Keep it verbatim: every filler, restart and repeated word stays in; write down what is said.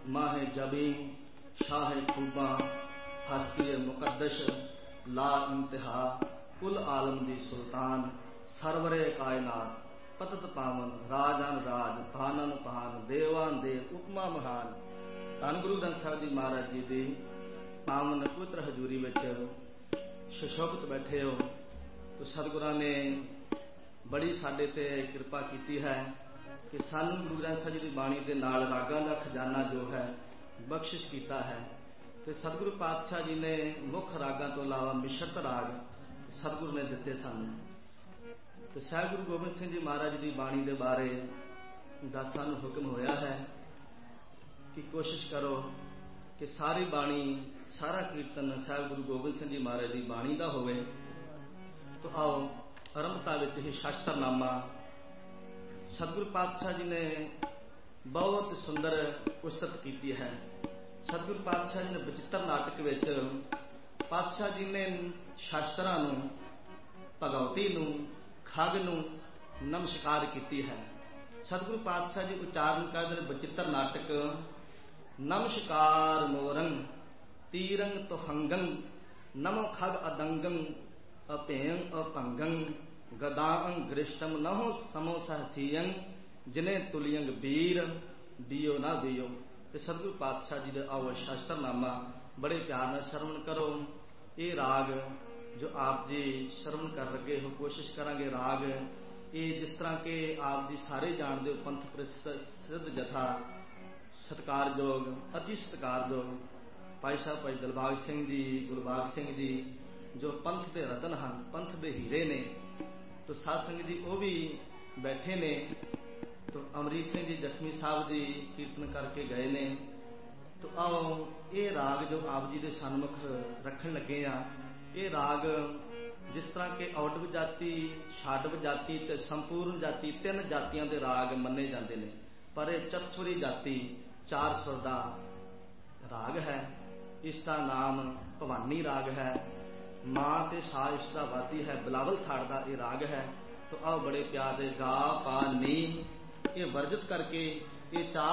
माहे जबी शाह खूबा हस्ती मुकद्दश ला इंतहा कुल आलम दी सुल्तान सरवरे कायनात पतत पावन राजान राज भानन भान देवान देव उपमा महान। धन गुरु ग्रंथ साहिब जी महाराज जी दी पावन पवित्र हजूरी विच सुशोभित बैठे हो तो सतगुरां ने बड़ी साडे ते किरपा कीती है कि सानू गुरु ग्रंथ साहिब जी की बाणी के नाल रागां दा खजाना जो है बख्शिश कीता है। तो सतगुरु पातशाह जी ने मुख रागां तो इलावा मिश्रत राग सतगुरु ने दिते सन। तो साहिब गुरु गोबिंद सिंह जी महाराज की बाणी के बारे दा सानू हुक्म होया है कि कोशिश करो कि सारी बाणी सारा कीर्तन साहिब गुरु गोबिंद सिंह जी महाराज की बाणी का होवे। तो आओ आरंभता विच ही शास्त्रनामा सतगुरु पातशाह जी ने बहुत सुंदर पुस्तक की है। सतगुरु पातशाह जी ने बचित्र नाटक विच पातशाह जी ने शास्त्रां नूं भगवती नूं खग नूं नमस्कार की है। सतगुरु पातशाह जी उच्चारण करते बचित्र नाटक नमस्कार मोरंग तीरंग तुहंगं नमो खग अदंगं अपेयं अपंगं गदां गृष्टम नहो समो सहथियं जिने तुलियंग वीर दियो ना दियो। तो सतगुरु पातशाह जी का आओ शास्त्रनामा बड़े प्यार न श्रवण करो। ये राग जो आप जी श्रवण कर लगे हो कोशिश करांगे राग ये जिस तरह के आप जी सारे जानते हो पंथ प्रसिद्ध जथा सत्कारयोग अति सत्कारयोग भाई साहब भाई दिलबाग सिंह जी गुरबाग सिंह जी जो पंथ के रतन हैं पंथ के हीरे ने। तो साध संगत जी वो भी बैठे ने। तो अमरीत सिंह जी जखमी साहब जी कीर्तन करके गए ने। तो आओ ये राग जो आप जी के सन्मुख रखन लगे आ ये राग जिस तरह के औडव जाति छाडव जाति ते संपूर्ण जाति तीन जातियों के राग मन्ने जाते हैं पर यह चतसुरी जाति चार सुर का राग है। इसका नाम भवानी राग है। माँ ते सा इसका वादी है बिलावल थाड़ का ये राग है। तो आओ बड़े प्यार दे गा पा नी ये वर्जित करके ये चार